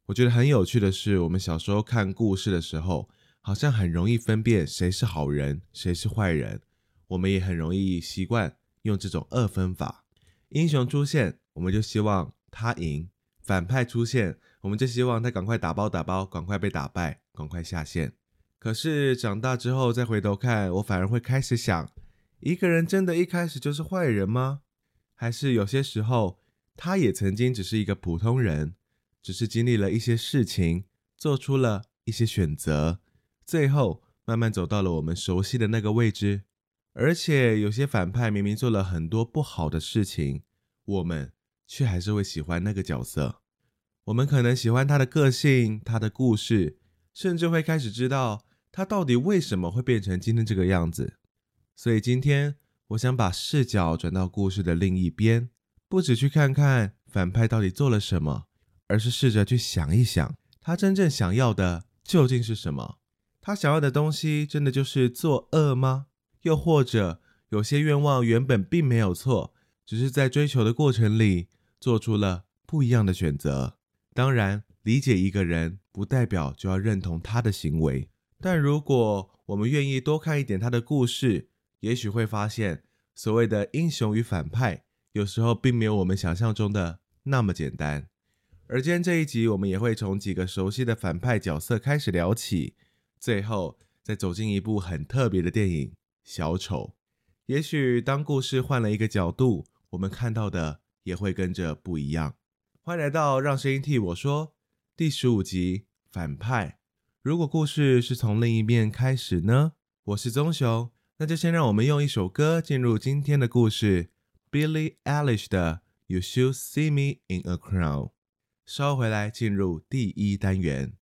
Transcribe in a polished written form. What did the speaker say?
我觉得很有趣的是，我们小时候看故事的时候，好像很容易分辨谁是好人，谁是坏人。我们也很容易习惯用这种二分法。英雄出现，我们就希望他赢；反派出现，我们就希望他赶快打包打包，赶快被打败，赶快下线。可是长大之后再回头看，我反而会开始想，一个人真的一开始就是坏人吗？还是有些时候，他也曾经只是一个普通人，只是经历了一些事情，做出了一些选择，最后慢慢走到了我们熟悉的那个位置。而且有些反派明明做了很多不好的事情，我们却还是会喜欢那个角色。我们可能喜欢他的个性，他的故事，甚至会开始知道他到底为什么会变成今天这个样子。所以今天我想把视角转到故事的另一边，不只去看看反派到底做了什么，而是试着去想一想，他真正想要的究竟是什么？他想要的东西真的就是作恶吗？又或者有些愿望原本并没有错，只是在追求的过程里做出了不一样的选择。当然，理解一个人不代表就要认同他的行为，但如果我们愿意多看一点他的故事，也许会发现所谓的英雄与反派有时候并没有我们想象中的那么简单。而今天这一集我们也会从几个熟悉的反派角色开始聊起，最后再走进一部很特别的电影小丑。也许当故事换了一个角度，我们看到的也会跟着不一样。欢迎来到让声音替我说第15集反派。如果故事是从另一面开始呢？我是棕熊，那就先让我们用一首歌进入今天的故事 Billie Eilish 的 You Should See Me in a Crown。稍回来进入第一单元。